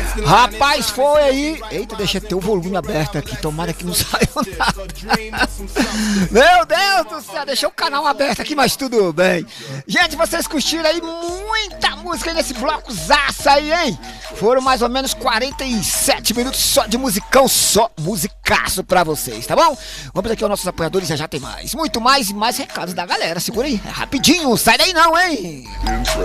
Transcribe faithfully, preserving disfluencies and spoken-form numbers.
Rapaz, foi aí. Eita, deixa eu ter o volume aberto aqui. Tomara que não saia nada. Meu Deus do céu, deixa o canal aberto aqui, mas tudo bem. Gente, vocês curtiram aí muita música nesse bloco zaça aí, hein? Foram mais ou menos quarenta e sete minutos só de musicão, só musicaço pra vocês, tá bom? Vamos aqui aos nossos apoiadores, já já tem mais. Muito mais e mais recados da galera. Segura aí, é rapidinho, sai daí não, hein?